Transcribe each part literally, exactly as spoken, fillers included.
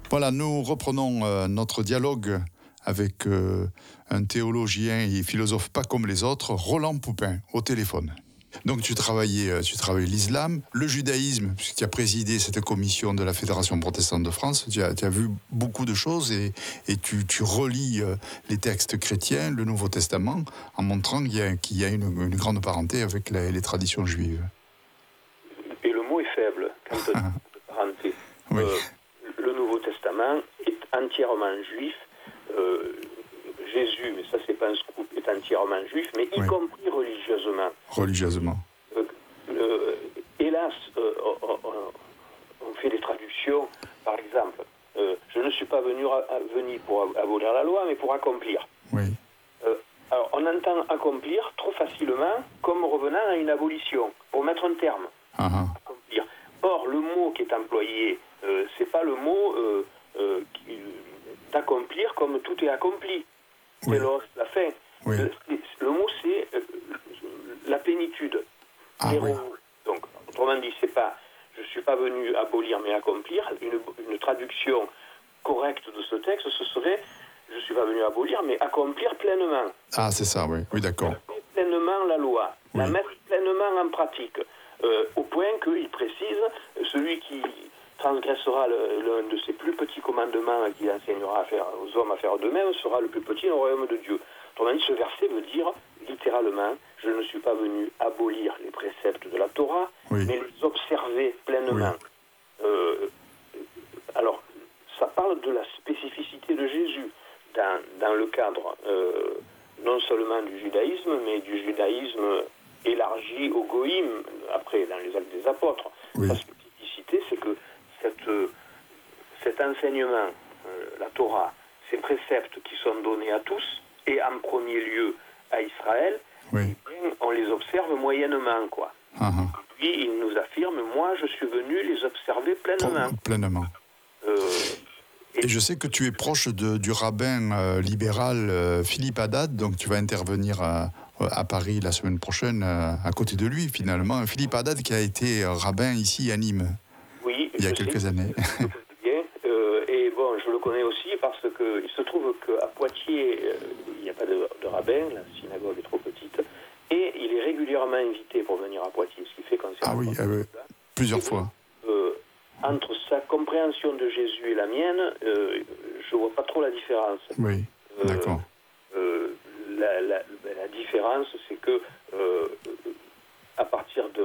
Voilà, nous reprenons euh, notre dialogue avec euh, un théologien et philosophe pas comme les autres, Roland Poupin, au téléphone. Donc tu travaillais, tu travaillais l'islam, le judaïsme, puisque tu as présidé cette commission de la Fédération protestante de France, tu as, tu as vu beaucoup de choses et, et tu, tu relis les textes chrétiens, le Nouveau Testament, en montrant qu'il y a, qu'il y a une, une grande parenté avec les, les traditions juives. Et le mot est faible, quand on dit parenté. Oui. Euh, le Nouveau Testament est entièrement juif. Euh, Jésus, mais ça c'est pas un scoop, est entièrement juif, mais y oui. compris religieusement. Religieusement. Euh, euh, hélas, euh, on, on fait des traductions, par exemple, euh, je ne suis pas venu, à, à, venu pour abolir la loi, mais pour accomplir. Oui. Euh, alors on entend accomplir trop facilement comme revenant à une abolition, pour mettre un terme. Uh-huh. Accomplir. Or, le mot qui est employé, euh, c'est pas le mot euh, euh, qui, d'accomplir comme tout est accompli. Oui. C'est l'os, la fin. Oui. Le, le mot, c'est euh, la plénitude. Ah, oui. Donc, autrement dit, c'est pas je ne suis pas venu abolir mais accomplir. Une, une traduction correcte de ce texte, ce serait je ne suis pas venu abolir mais accomplir pleinement. Ah, c'est ça, oui, oui d'accord. Pleinement la loi, oui. la mettre pleinement en pratique, euh, au point qu'il précise celui qui transgressera l'un de ses plus petits commandements qu'il enseignera à faire aux hommes à faire d'eux-mêmes sera le plus petit dans le royaume de Dieu. Autrement dit, ce verset veut dire littéralement, je ne suis pas venu abolir les préceptes de la Torah, oui. mais les observer pleinement. Oui. Euh, alors, ça parle de la spécificité de Jésus dans, dans le cadre euh, non seulement du judaïsme, mais du judaïsme élargi au goïm, après dans les actes des apôtres. Oui. Sa spécificité, c'est que Cette, cet enseignement, euh, la Torah, ces préceptes qui sont donnés à tous, et en premier lieu à Israël, oui. eh bien, on les observe moyennement, quoi. Uh-huh. Puis il nous affirme, moi je suis venu les observer pleinement. Pleinement. Euh, et, et je sais que tu es proche de, du rabbin euh, libéral euh, Philippe Haddad, donc tu vas intervenir à, à Paris la semaine prochaine, euh, à côté de lui finalement. Philippe Haddad qui a été rabbin ici à Nîmes. Oui, il y a quelques sais, années. Je le connais bien, euh, et bon, je le connais aussi parce que il se trouve qu'à Poitiers, euh, il n'y a pas de, de rabbin, la synagogue est trop petite, et il est régulièrement invité pour venir à Poitiers, ce qui fait qu'on s'est Ah oui, euh, plusieurs fois. Euh, entre sa compréhension de Jésus et la mienne, euh, je vois pas trop la différence. Oui, euh, d'accord. Euh, la, la, la différence, c'est que euh, à partir de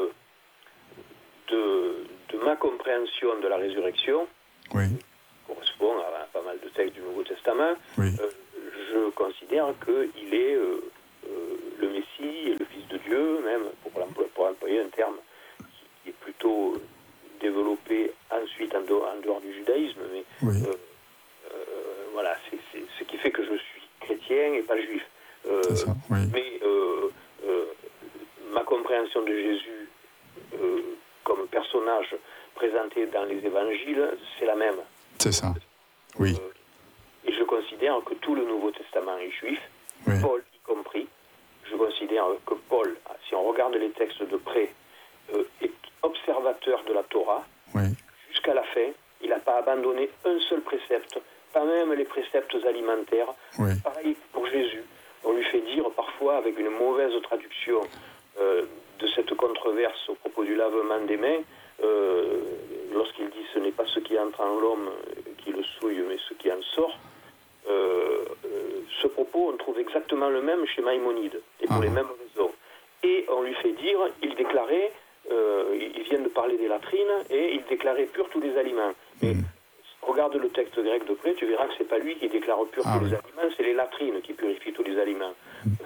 de de ma compréhension de la résurrection, oui. qui correspond à, à pas mal de textes du Nouveau Testament, oui. euh, je considère qu'il est euh, euh, le Messie et le Fils de Dieu, même pour, pour employer un terme qui est plutôt développé ensuite en dehors, en dehors du judaïsme, mais oui. euh, euh, voilà, c'est, c'est ce qui fait que je suis chrétien et pas juif. Euh, c'est ça, oui. Mais euh, euh, ma compréhension de Jésus euh, comme personnage présenté dans les évangiles, c'est la même. C'est ça, oui. Euh, et je considère que tout le Nouveau Testament est juif, oui. Paul y compris. Je considère que Paul, si on regarde les textes de près, euh, est observateur de la Torah. Oui. Jusqu'à la fin, il n'a pas abandonné un seul précepte, pas même les préceptes alimentaires. Oui. Pareil pour Jésus. On lui fait dire parfois, avec une mauvaise traduction euh, de cette controverse au propos du lavement des mains, euh, lorsqu'il dit ce n'est pas ce qui entre en l'homme qui le souille, mais ce qui en sort, euh, euh, ce propos, on trouve exactement le même chez Maïmonide, et pour ah. les mêmes raisons. Et on lui fait dire, il déclarait, euh, il vient de parler des latrines, et il déclarait pur tous les aliments. Mmh. Et regarde le texte grec de près, tu verras que c'est pas lui qui déclare pur ah, tous oui. les aliments, c'est les latrines qui purifient tous les aliments.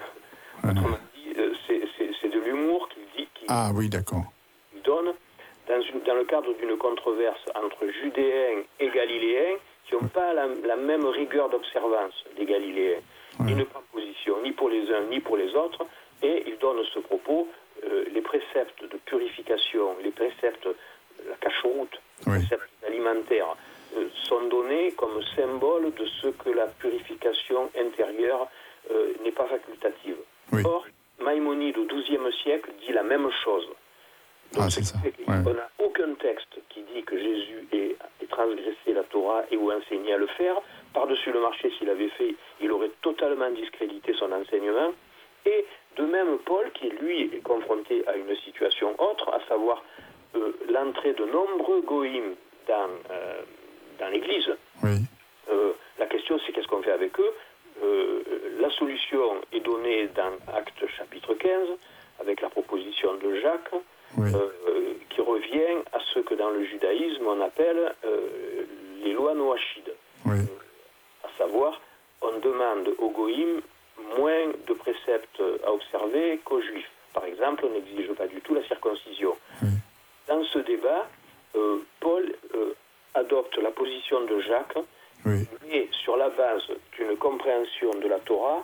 Mmh. Autrement dit, c'est, c'est, c'est de l'humour qu'il dit, qu'il ah oui, d'accord. donne dans, une, dans le cadre d'une controverse entre Judéens et Galiléens qui n'ont pas la, la même rigueur d'observance des Galiléens. Ouais. Il ne prend position ni pour les uns ni pour les autres, et il donne ce propos, euh, les préceptes de purification, les préceptes, la cache-route, les oui. préceptes alimentaires, euh, sont donnés comme symbole de ce que la purification intérieure euh, n'est pas facultative. Oui. Or, Maïmonide au douzième siècle dit la même chose. Donc, ah, c'est ça. Ouais. On n'a aucun texte qui dit que Jésus est, est transgressé la Torah et ou enseigné à le faire. Par-dessus le marché, s'il avait fait, il aurait totalement discrédité son enseignement. Et de même, Paul, qui lui est confronté à une situation autre, à savoir euh, l'entrée de nombreux goïms dans, euh, dans l'Église. Oui. Euh, la question, c'est qu'est-ce qu'on fait avec eux? euh, La solution est donnée dans Actes chapitre quinze, avec la proposition de Jacques, oui. euh, qui revient à ce que dans le judaïsme, on appelle euh, les lois noachides. Oui. À savoir, on demande aux goïms moins de préceptes à observer qu'aux juifs. Par exemple, on n'exige pas du tout la circoncision. Oui. Dans ce débat, euh, Paul euh, adopte la position de Jacques, oui. mais sur la base d'une compréhension de la Torah.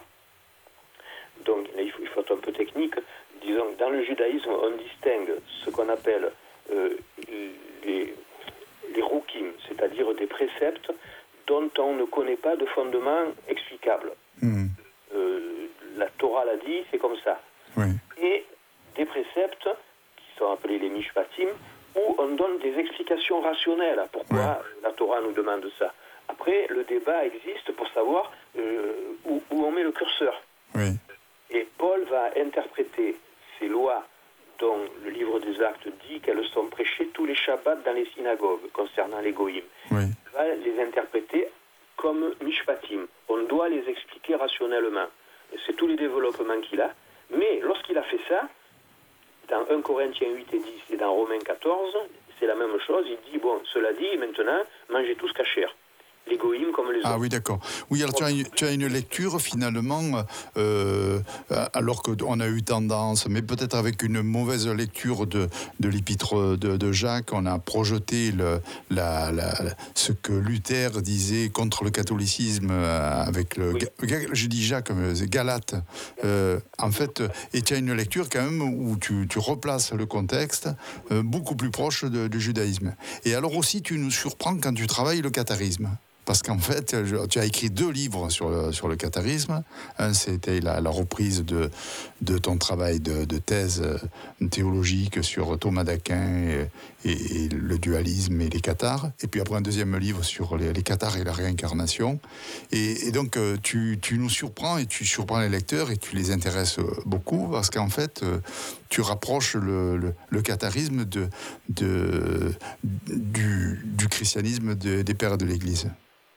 Donc il faut, il faut être un peu technique. Disons que dans le judaïsme, on distingue ce qu'on appelle euh, les, les rukim, c'est-à-dire des préceptes dont on ne connaît pas de fondement explicable. Mmh. Euh, la Torah l'a dit, c'est comme ça. Oui. Et des préceptes, qui sont appelés les mishpatim, où on donne des explications rationnelles à pourquoi oui. la Torah nous demande ça. Après, le débat existe pour savoir euh, où, où on met le curseur. Oui. Et Paul va interpréter ces lois dont le livre des Actes dit qu'elles sont prêchées tous les Shabbats dans les synagogues concernant les goïms. Oui. Il va les interpréter comme mishpatim. On doit les expliquer rationnellement. Et c'est tous les développements qu'il a. Mais lorsqu'il a fait ça, dans un Corinthiens huit et dix et dans Romains quatorze, c'est la même chose. Il dit, bon, cela dit, maintenant, mangez tous cachers. Les goïms comme les autres. Ah oui, d'accord. Oui, alors tu as une, tu as une lecture finalement, euh, alors qu'on a eu tendance, mais peut-être avec une mauvaise lecture de, de l'épître de, de Jacques, on a projeté le, la, la, ce que Luther disait contre le catholicisme avec le... Oui. Je dis Jacques, c'est Galate. Euh, en fait, et tu as une lecture quand même où tu, tu replaces le contexte euh, beaucoup plus proche de, du judaïsme. Et alors aussi, tu nous surprends quand tu travailles le catharisme. Parce qu'en fait, tu as écrit deux livres sur le, sur le catharisme. Un, c'était la, la reprise de, de ton travail de, de thèse théologique sur Thomas d'Aquin et, et, et le dualisme et les cathars. Et puis après, un deuxième livre sur les, les cathars et la réincarnation. Et, et donc, tu, tu nous surprends et tu surprends les lecteurs et tu les intéresses beaucoup parce qu'en fait, tu rapproches le, le, le catharisme de, de, du, du christianisme de, des pères de l'Église.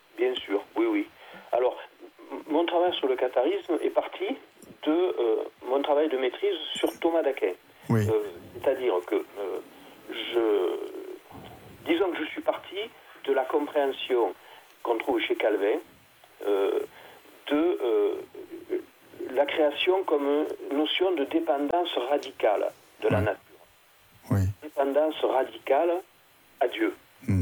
Mon travail sur le catharisme est parti de euh, mon travail de maîtrise sur Thomas d'Aquin. Oui. Euh, c'est-à-dire que euh, je, disons que je suis parti de la compréhension qu'on trouve chez Calvin euh, de euh, la création comme notion de dépendance radicale de la oui. nature. Oui. Dépendance radicale à Dieu. Mm.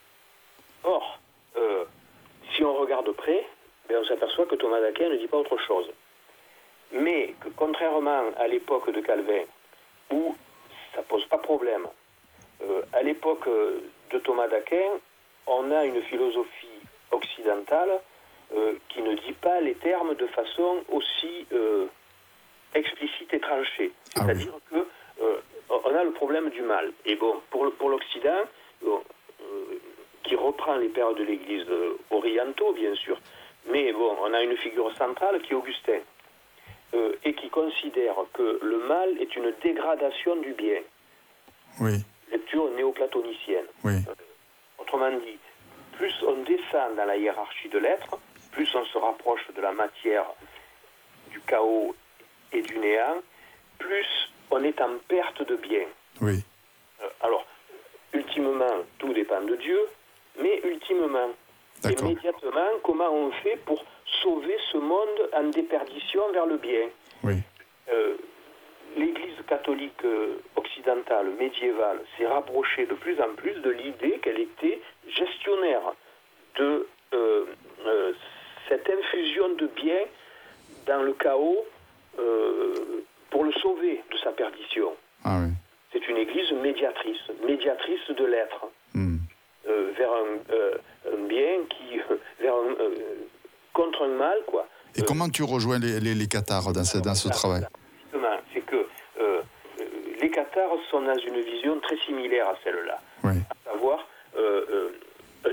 Or, euh, si on regarde près, ben on s'aperçoit que Thomas d'Aquin ne dit pas autre chose. Mais que contrairement à l'époque de Calvin, où ça ne pose pas problème, euh, à l'époque de Thomas d'Aquin, on a une philosophie occidentale euh, qui ne dit pas les termes de façon aussi euh, explicite et tranchée. C'est-à-dire ah oui. que euh, on a le problème du mal. Et bon, pour, pour l'Occident, bon, euh, qui reprend les pères de l'Église euh, orientaux, bien sûr, mais bon, on a une figure centrale qui est Augustin, euh, et qui considère que le mal est une dégradation du bien. Oui. Lecture néoplatonicienne. Oui. Euh, autrement dit, plus on descend dans la hiérarchie de l'être, plus on se rapproche de la matière, du chaos et du néant, plus on est en perte de bien. Oui. Euh, alors, ultimement, tout dépend de Dieu, mais ultimement, D'accord. immédiatement, comment on fait pour sauver ce monde en déperdition vers le bien. Oui. Euh, L'Église catholique occidentale, médiévale, s'est rapprochée de plus en plus de l'idée qu'elle était gestionnaire de euh, euh, cette infusion de bien dans le chaos euh, pour le sauver de sa perdition. Ah oui. C'est une Église médiatrice, médiatrice de l'être. Mm. Euh, vers un, euh, un bien qui vers un, euh, contre un mal, quoi. Et euh, comment tu rejoins les, les, les cathars dans ce, dans ce travail? Justement, c'est que euh, les cathars sont dans une vision très similaire à celle-là. Oui. À savoir euh, euh, un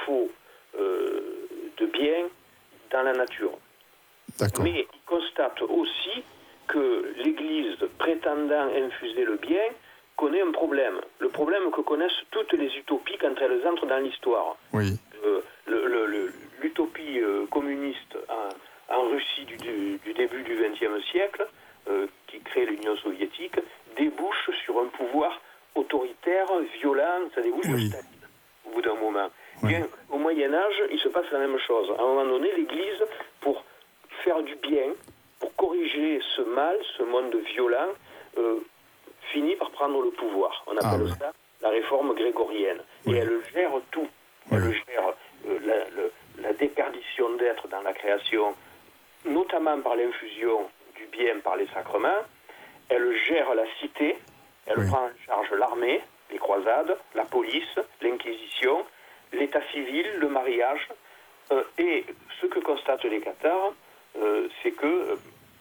défaut euh, de bien dans la nature. D'accord. Mais il constate aussi que l'Église, prétendant infuser le bien, connaît un problème. Le problème que connaissent toutes les utopies quand elles entrent dans l'histoire. Oui. Euh, le, le, le, l'utopie euh, communiste en, en Russie du, du, du début du vingtième siècle, euh, qui crée l'Union soviétique, débouche sur un pouvoir autoritaire, violent, ça débouche oui. sur Staline, au bout d'un moment. Oui. Bien, au Moyen-Âge, il se passe la même chose. À un moment donné, l'Église, pour faire du bien, pour corriger ce mal, ce monde violent, euh, finit par prendre le pouvoir. On appelle ah, oui. ça la réforme grégorienne. Oui. Et elle gère tout. Oui. Elle gère euh, la, le, la déperdition d'être dans la création, notamment par l'infusion du bien par les sacrements. Elle gère la cité. Elle oui. prend en charge l'armée, les croisades, la police, l'inquisition, l'état civil, le mariage. Euh, et ce que constatent les cathares, euh, c'est que euh,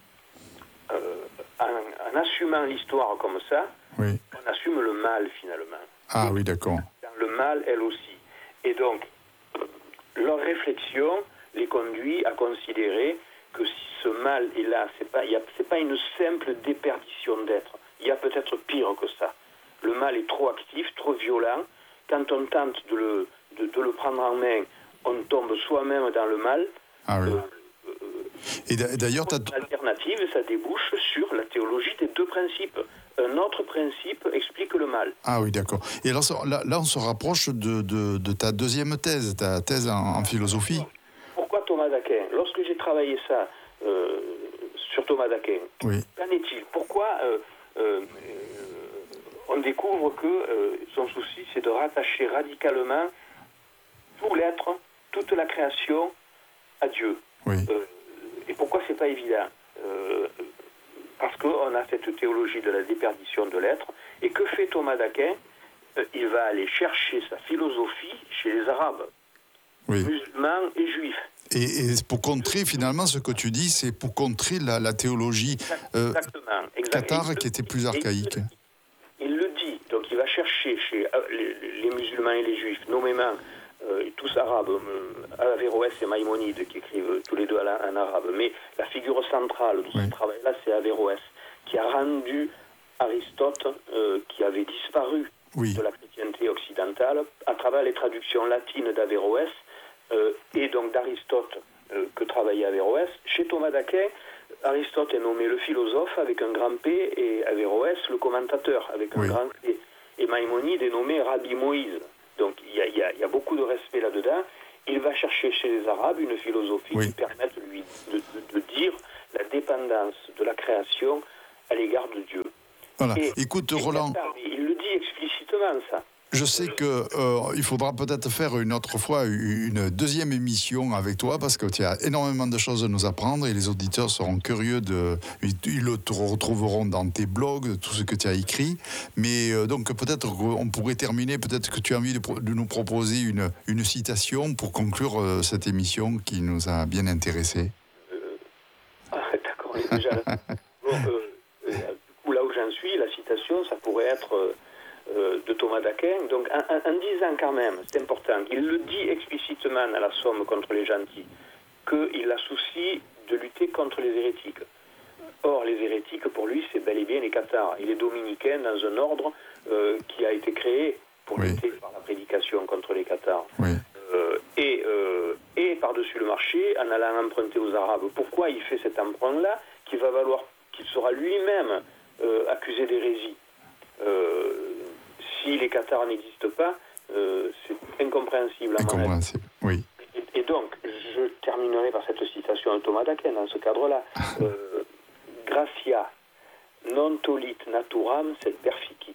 euh, en, en assumant l'histoire comme ça, oui. on assume le mal finalement. Ah oui, d'accord. Dans le mal, elle aussi. Et donc, leur réflexion les conduit à considérer que si ce mal est là, c'est pas, c'est pas une simple déperdition d'être. Il y a peut-être pire que ça. Le mal est trop actif, trop violent. Quand on tente de le, de, de le prendre en main, on tombe soi-même dans le mal. Ah oui. Euh, Et d'ailleurs, tu as... L'alternative, ça débouche sur la théologie des deux principes. Un autre principe explique le mal. Ah oui, d'accord. Et là, là, là on se rapproche de, de, de ta deuxième thèse, ta thèse en, en philosophie. Pourquoi Thomas d'Aquin ? Lorsque j'ai travaillé ça euh, sur Thomas d'Aquin, oui. qu'en est-il ? Pourquoi euh, euh, on découvre que euh, son souci, c'est de rattacher radicalement tout l'être, toute la création à Dieu. Oui. Euh, et pourquoi c'est pas évident ? euh, Parce qu'on a cette théologie de la déperdition de l'être. Et que fait Thomas d'Aquin ? euh, Il va aller chercher sa philosophie chez les Arabes, oui. musulmans et juifs. Et, et pour contrer, finalement, ce que tu dis, c'est pour contrer la, la théologie euh, cathare qui était plus archaïque. Il, il le dit. Donc il va chercher chez euh, les, les musulmans et les juifs, nommément euh, tous arabes, euh, Averroès et Maïmonide, qui écrivent tous les deux en arabe. Mais la figure centrale de ce oui. travail-là, c'est Averroès, qui a rendu Aristote, euh, qui avait disparu oui. de la chrétienté occidentale, à travers les traductions latines d'Averroès, euh, et donc d'Aristote, euh, que travaillait Averroès. Chez Thomas d'Aquin, Aristote est nommé le philosophe avec un grand P, et Averroès le commentateur avec un oui. grand C. Et Maïmonide est nommé Rabbi Moïse. Donc il y, y, y a beaucoup de respect là-dedans. Il va chercher chez les Arabes une philosophie oui. qui permette lui de, de, de dire la dépendance de la création à l'égard de Dieu. Voilà. Et, Écoute, Roland... Il le dit explicitement, ça. Je sais qu'il euh, faudra peut-être faire une autre fois une deuxième émission avec toi parce que tu as énormément de choses à nous apprendre et les auditeurs seront curieux de... Ils le retrouveront dans tes blogs, tout ce que tu as écrit. Mais euh, donc peut-être on pourrait terminer, peut-être que tu as envie de, de nous proposer une, une citation pour conclure euh, cette émission qui nous a bien intéressés. Euh... Ah, d'accord, on est déjà là. Bon, euh, euh, du coup, là où j'en suis, la citation, ça pourrait être... Euh, de Thomas d'Aquin, donc en, en, en disant quand même, c'est important, il le dit explicitement à la Somme contre les gentils, qu'il a souci de lutter contre les hérétiques. Or, les hérétiques, pour lui, c'est bel et bien les cathares. Il est dominicain dans un ordre euh, qui a été créé pour oui. lutter par la prédication contre les cathares. Oui. Euh, et, euh, et par-dessus le marché, en allant emprunter aux Arabes. Pourquoi il fait cet emprunt-là, qui va valoir qu'il sera lui-même euh, accusé d'hérésie euh, Si les cathares n'existent pas, euh, c'est incompréhensible. À incompréhensible, mon avis. Oui. Et, et donc, je terminerai par cette citation de Thomas d'Aquin dans ce cadre-là. euh, Gratia non tolit naturam sed perficit.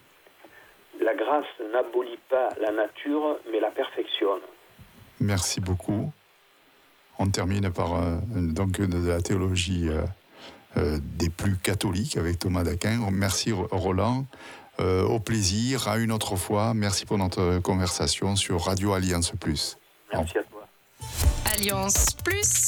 La grâce n'abolit pas la nature, mais la perfectionne. Merci beaucoup. On termine par euh, donc de la théologie euh, euh, des plus catholiques avec Thomas d'Aquin. Merci Roland. Euh, au plaisir, à une autre fois. Merci pour notre conversation sur Radio Alliance Plus. Merci à toi. Alliance Plus.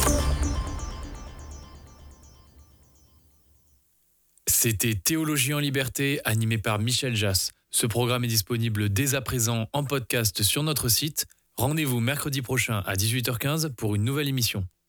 C'était Théologie en liberté, animé par Michel Jass. Ce programme est disponible dès à présent en podcast sur notre site Rendez-vous mercredi prochain à dix-huit heures quinze pour une nouvelle émission.